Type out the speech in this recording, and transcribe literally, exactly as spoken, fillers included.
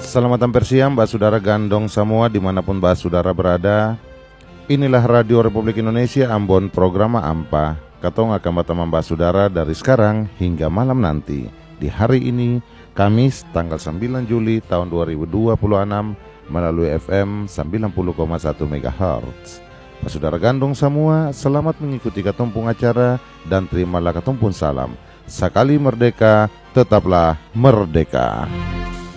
Selamat hampir siang, Mbak Saudara Gandong semua dimanapun Mbak Saudara berada. Inilah Radio Republik Indonesia Ambon, program Ampa. Katong akan bertemu Mbak Saudara dari sekarang hingga malam nanti. Di hari ini, Kamis tanggal sembilan Juli tahun dua ribu dua puluh enam melalui F M sembilan puluh koma satu megahertz. Mbak Saudara Gandong semua, selamat mengikuti katumpung acara dan terimalah katumpung salam. Sekali merdeka, tetaplah merdeka.